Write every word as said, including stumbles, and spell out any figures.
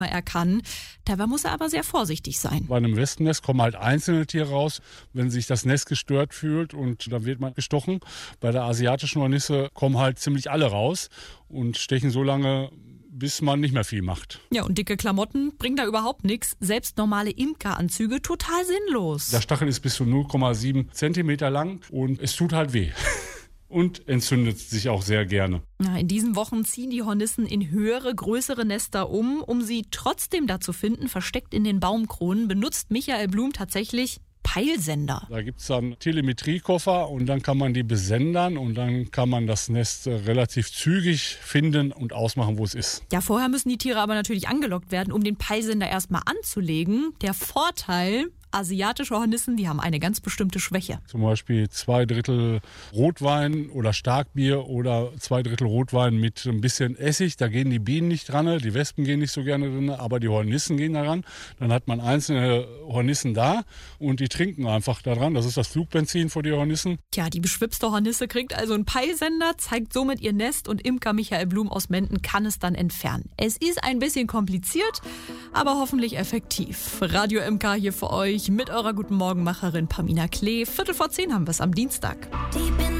er kann. Dabei muss er aber sehr vorsichtig sein. Bei einem Wespennest kommen halt einzelne Tiere raus, wenn sich das Nest gestört fühlt und dann wird man gestochen. Bei der asiatischen Hornisse kommen halt ziemlich alle raus und stechen so lange, bis man nicht mehr viel macht. Ja, und dicke Klamotten bringen da überhaupt nichts. Selbst normale Imkeranzüge total sinnlos. Der Stachel ist bis zu null Komma sieben Zentimeter lang und es tut halt weh. Und entzündet sich auch sehr gerne. Ja, in diesen Wochen ziehen die Hornissen in höhere, größere Nester um. Um sie trotzdem da zu finden, versteckt in den Baumkronen, benutzt Michael Blum tatsächlich Peilsender. Da gibt es dann Telemetriekoffer und dann kann man die besendern und dann kann man das Nest relativ zügig finden und ausmachen, wo es ist. Ja, vorher müssen die Tiere aber natürlich angelockt werden, um den Peilsender erstmal anzulegen. Der Vorteil: asiatische Hornissen, die haben eine ganz bestimmte Schwäche. Zum Beispiel zwei Drittel Rotwein oder Starkbier oder zwei Drittel Rotwein mit ein bisschen Essig. Da gehen die Bienen nicht dran, die Wespen gehen nicht so gerne drin, aber die Hornissen gehen daran. Dann hat man einzelne Hornissen da und die trinken einfach daran. Das ist das Flugbenzin für die Hornissen. Tja, die beschwipste Hornisse kriegt also einen Peilsender, zeigt somit ihr Nest und Imker Michael Blum aus Menden kann es dann entfernen. Es ist ein bisschen kompliziert, aber hoffentlich effektiv. Radio M K hier für euch mit eurer Guten Morgenmacherin Pamina Klee. Viertel vor zehn haben wir es am Dienstag. Die